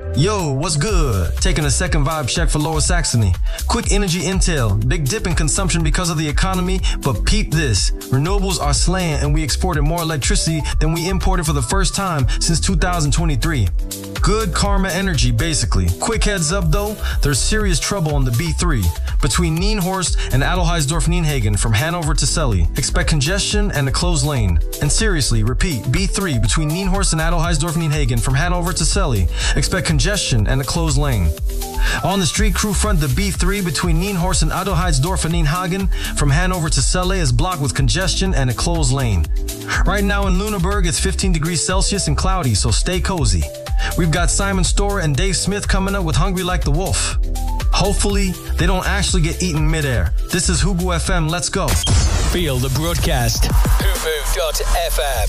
Yo, what's good? Taking a second vibe check for Lower Saxony. Quick energy intel, big dip in consumption because of the economy, but peep this. Renewables are slaying and we exported more electricity than we imported for the first time since 2023. Good karma energy, basically. Quick heads up though, there's serious trouble on the B3 between Nienhorst and Adelheisdorf-Nienhagen from Hanover to Celle. Expect congestion and a closed lane. And seriously, repeat, B3 between Nienhorst and Adelheisdorf-Nienhagen from Hanover to Celle. Expect congestion and a closed lane. On the street crew front, the B3 between Nienhorst and Adelheisdorf-Nienhagen from Hanover to Celle is blocked with congestion and a closed lane. Right now in Lüneburg, it's 15 degrees Celsius and cloudy, so stay cozy. We've got Simon Storer and Dave Smith coming up with Hungry Like the Wolf. Hopefully, they don't actually get eaten midair. This is Hubu FM, let's go. Feel the broadcast. Hubu.fm.